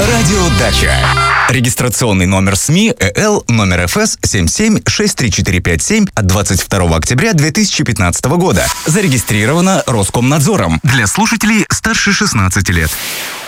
Радио Дача. Регистрационный номер СМИ ЭЛ номер ФС 77-63457 от 22 октября 2015 года. Зарегистрировано Роскомнадзором. Для слушателей старше 16 лет.